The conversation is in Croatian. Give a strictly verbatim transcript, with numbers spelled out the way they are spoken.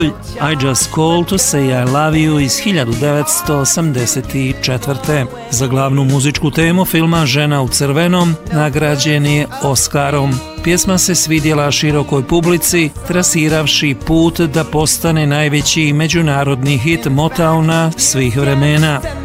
I Just Called to Say I Love You iz hiljadu devetsto osamdeset četvrte. Za glavnu muzičku temu filma Žena u crvenom nagrađen je Oskarom. Pjesma se svidjela širokoj publici, trasiravši put da postane najveći međunarodni hit Motowna svih vremena.